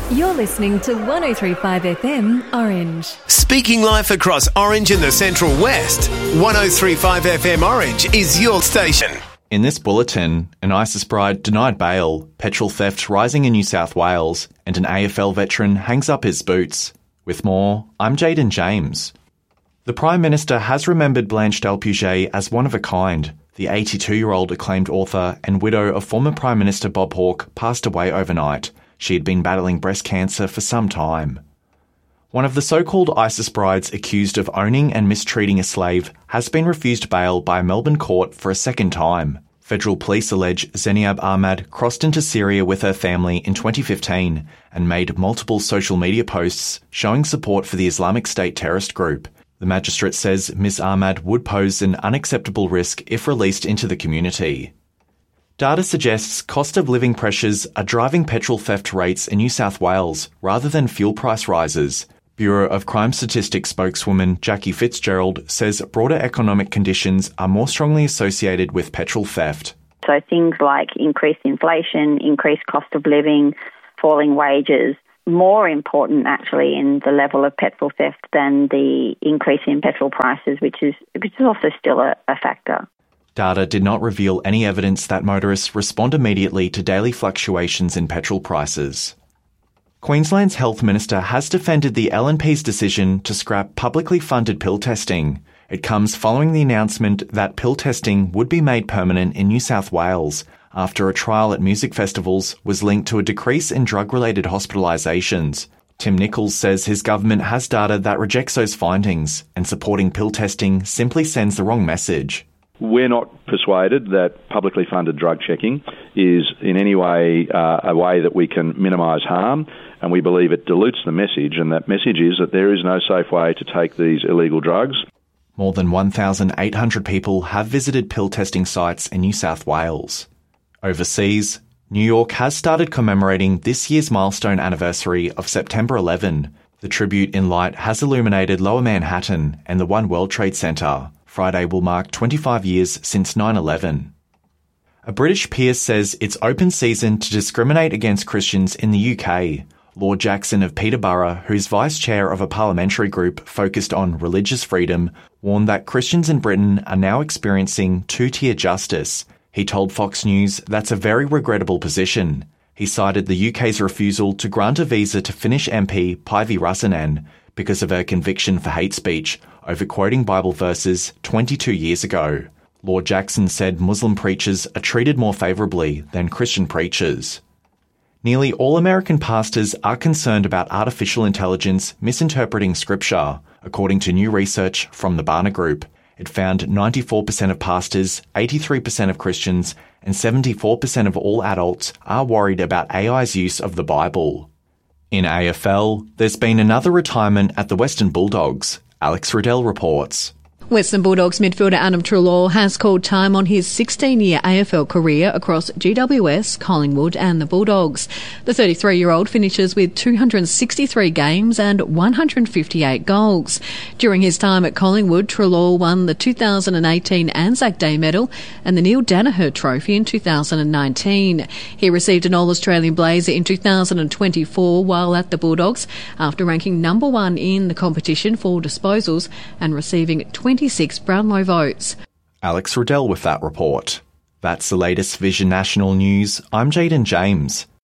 You're listening to 103.5 FM Orange. Speaking life across Orange and the Central West, 103.5 FM Orange is your station. In this bulletin, an ISIS bride denied bail, petrol theft rising in New South Wales, and an AFL veteran hangs up his boots. With more, I'm Jaden James. The Prime Minister has remembered Blanche Delpuget as one of a kind. The 82-year-old acclaimed author and widow of former Prime Minister Bob Hawke passed away overnight. She had been battling breast cancer for some time. One of the so-called ISIS brides accused of owning and mistreating a slave has been refused bail by a Melbourne court for a second time. Federal police allege Zeniab Ahmad crossed into Syria with her family in 2015 and made multiple social media posts showing support for the Islamic State terrorist group. The magistrate says Ms. Ahmad would pose an unacceptable risk if released into the community. Data suggests cost of living pressures are driving petrol theft rates in New South Wales rather than fuel price rises. Bureau of Crime Statistics spokeswoman Jackie Fitzgerald says broader economic conditions are more strongly associated with petrol theft. So things like increased inflation, increased cost of living, falling wages, more important actually in the level of petrol theft than the increase in petrol prices, which is also still a factor. Data did not reveal any evidence that motorists respond immediately to daily fluctuations in petrol prices. Queensland's Health Minister has defended the LNP's decision to scrap publicly funded pill testing. It comes following the announcement that pill testing would be made permanent in New South Wales after a trial at music festivals was linked to a decrease in drug-related hospitalisations. Tim Nichols says his government has data that rejects those findings, and supporting pill testing simply sends the wrong message. We're not persuaded that publicly funded drug checking is in any way a way that we can minimise harm, and we believe it dilutes the message, and that message is that there is no safe way to take these illegal drugs. More than 1,800 people have visited pill testing sites in New South Wales. Overseas, New York has started commemorating this year's milestone anniversary of September 11. The tribute in light has illuminated Lower Manhattan and the One World Trade Center. Friday will mark 25 years since 9/11. A British peer says it's open season to discriminate against Christians in the UK. Lord Jackson of Peterborough, who's vice chair of a parliamentary group focused on religious freedom, warned that Christians in Britain are now experiencing two-tier justice. He told Fox News that's a very regrettable position. He cited the UK's refusal to grant a visa to Finnish MP Päivi Räsänen because of her conviction for hate speech over quoting Bible verses 22 years ago. Lord Jackson said Muslim preachers are treated more favourably than Christian preachers. Nearly all American pastors are concerned about artificial intelligence misinterpreting Scripture, according to new research from the Barna Group. It found 94% of pastors, 83% of Christians, and 74% of all adults are worried about AI's use of the Bible. In AFL, there's been another retirement at the Western Bulldogs. Alex Riddell reports. Western Bulldogs midfielder Adam Treloar has called time on his 16-year AFL career across GWS, Collingwood and the Bulldogs. The 33-year-old finishes with 263 games and 158 goals. During his time at Collingwood, Treloar won the 2018 Anzac Day medal and the Neil Danaher Trophy in 2019. He received an All-Australian Blazer in 2024 while at the Bulldogs after ranking number 1 in the competition for disposals and receiving 26 Brownlow votes. Alex Riddell with that report. That's the latest Vision National News. I'm Jaden James.